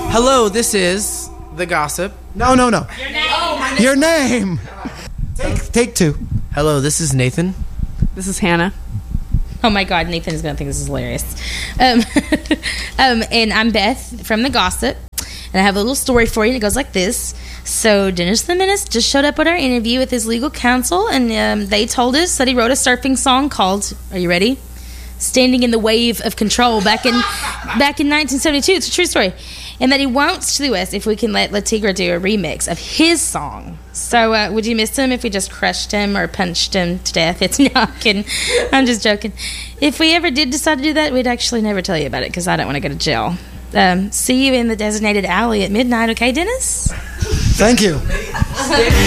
Hello, this is The Gossip. No. Your name. Take two. Hello, this is Nathan. This is Hannah. Oh my God, Nathan is going to think this is hilarious. And I'm Beth from The Gossip. And I have a little story for you, and it goes like this. So Dennis the Menace just showed up at our interview with his legal counsel, and they told us that he wrote a surfing song called, are you ready? Standing in the Wave of Control back in 1972. It's a true story. And that he won't sue us if we can let La Tigra do a remix of his song. So would you miss him if we just crushed him or punched him to death? It's not kidding. I'm just joking. If we ever did decide to do that, we'd actually never tell you about it because I don't want to go to jail. See you in the designated alley at midnight, okay, Dennis? Thank you.